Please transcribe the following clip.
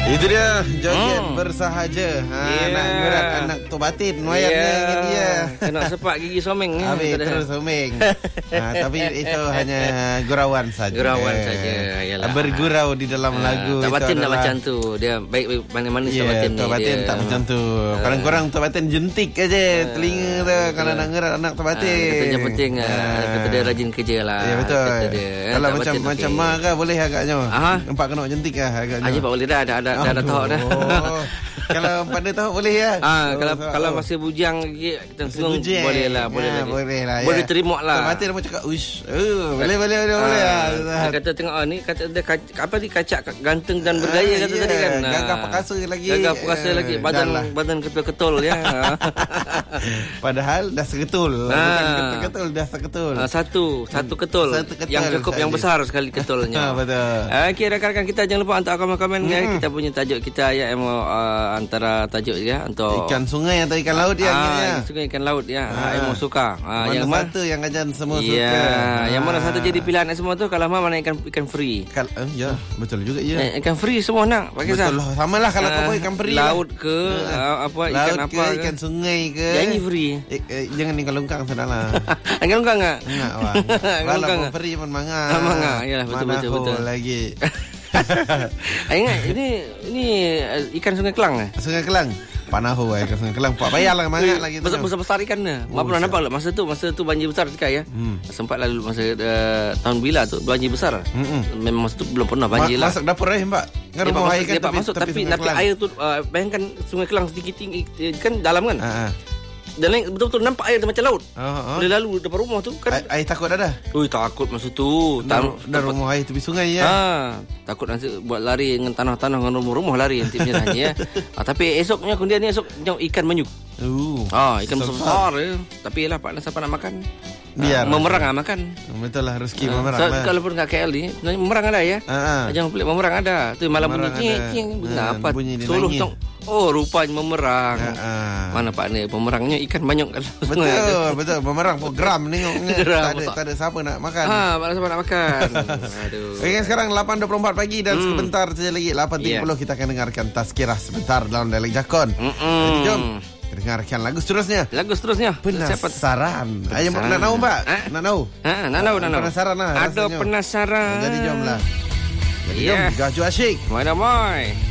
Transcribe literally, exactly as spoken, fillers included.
Itu dia joget hmm. bersahaja. Ha, yeah. Nak gerak anak tu batin wayangnya yeah. Ini dia. Kena sepak gigi someng. Habis terus someng. ha, Tapi itu hanya gurauan saja. Gurauan saja. Yalah. Bergurau di dalam ha, lagu. Tak batin tak adalah... macam tu. Dia baik-baik mana-mana yeah, tak batin ni. Tak batin tak macam tu. Kurang-kurang tak batin jentik aja telinga tu kalau nak gerak anak tak batin. Kata yang penting kata dia rajin kerja lah. Ya betul. Kalau macam macam mak ke boleh agaknya. Empat kena jentik lah agaknya. Aje pak boleh dah ada ada dah tahu dah. Kalau pada tahu boleh ya. Ah kalau oh, kalau masih bujang kita tengok boleh lah, boleh ya, lagi. Boleh lah. Boleh ya. terima lah. Mati dia mau cakap uish. Oh, boleh boleh boleh boleh. Ah, kata tengok ah, ni kata dia kac, apa di kacak ganteng dan bergaya ah, kata yeah. tadi kan. Gagah perkasa lagi. Gagah perkasa lagi badan lah. badan ketul-ketul ya. Padahal dah seketul. Ah. Bukan ketul-ketul dah seketul. Ah, satu, satu ketul. Satu ketul yang cukup sekali. Yang besar sekali ketulnya. Ah, betul. Okey rakan-rakan kita jangan lupa hantar komen-komen hmm. ya. Kita punya tajuk kita ya emo uh, antara tajuk ya untuk ikan sungai atau ikan laut ya. Ah, ikan sungai ikan laut ya. Ah. Emo suka. Ah, mana yang satu yang ajan semua ya, suka. Ah. Yang mana satu jadi pilihan semua tu kalau mana ikan ikan free. Kal eh, ya, betul juga ya. Eh, ikan free semua nak pakai sah. Betul lah. Samalah kalau ah, kau ikan free. Laut ke lah. apa laut ikan ke, apa ke, ikan sungai ke. Jangan free. Eh, eh, jangan ikan longkang sudahlah. Ikan longkang enggak? Enggak, wah. Kalau free pun manga. Ah, manga. Yalah betul betul betul. Lagi. Ingat ini ini ikan Sungai Kelang eh? Sungai Kelang. Panahu eh ke Sungai Kelang. Pak payahlah mangat lagi tu. Besar-besar ikannya. Mak pernah nampak tak masa tu masa tu banjir besar sekali ya. Hmm. Sempat lalu masa uh, tahun bila tu banjir besar. Hmm. Memang masa tu belum pernah banjir Ma- lah. Masuk dapur eh Mbak. Kan rumah air kan tapi, masuk tapi tapi air tu uh, bayangkan Sungai Kelang sedikit tinggi kan dalam kan. Ha. Dan betul-betul nampak air macam laut. Oh, oh. Boleh lalu depan rumah tu kan. Air, air takut dah. Ui takut masa tu. Dan, dan rumah air tepi sungai ya. Ha, takut nanti buat lari dengan tanah-tanah dengan rumah-rumah lari nanti punya ya. Ha, tapi esoknya kemudian ni esok ikan manyuk. Uh. Ah, ikan besar ya. Tapi yalah Pak siapa nak makan? Biar ha, memerang ah makan. Betul lah rezeki ha. memerang. So, kalau pun kat K L ni memerang ada ya. Ha. Jangan pelik memerang ada. Tu malam bunyi cing cing apa? Suluh tong. Oh rupanya memerang. Ha. Mana Pak ni pemerangnya ikan manyuk kan. Betul betul memerang program tengoknya. Tak ada tak ada siapa nak makan. Ha, tak ada siapa nak makan. Aduh. Okey sekarang lapan dua puluh empat pagi dan hmm. sebentar saja lagi lapan tiga puluh yeah. kita akan dengarkan Tazkirah sebentar dalam dialek Jakon. Jadi jom dengarkan lagu seterusnya. Lagu seterusnya. Penasaran. Ayo nak tahu Mbak? Ha? Nak tahu? Ha, nak tahu, nak tahu. Penasaran lah. Ada penasaran. Jadi jomlah. Jadi yeah. jom, gajo asyik. Mana mai?